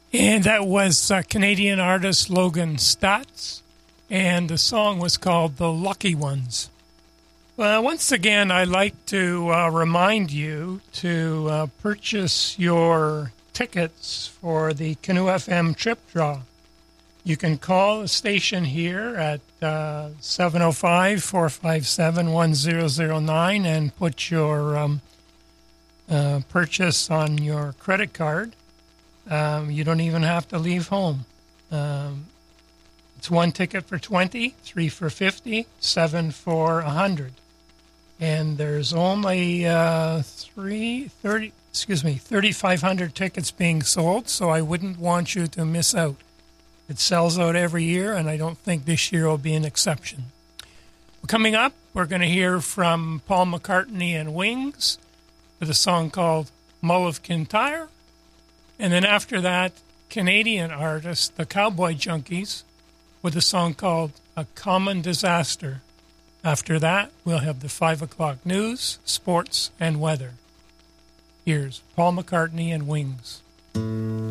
And that was Canadian artist Logan Stotts, and the song was called The Lucky Ones. Well, once again, I'd like to remind you to purchase your tickets for the Canoe FM trip draw. You can call the station here at 705-457-1009 and put your purchase on your credit card. You don't even have to leave home. It's one ticket for $20, 3 for $50, 7 for $100. And there's only 3,500 tickets being sold, so I wouldn't want you to miss out. It sells out every year, and I don't think this year will be an exception. Coming up, we're going to hear from Paul McCartney and Wings with a song called Mull of Kintyre. And then after that, Canadian artist, the Cowboy Junkies, with a song called A Common Disaster. After that, we'll have the 5 o'clock news, sports, and weather. Here's Paul McCartney and Wings.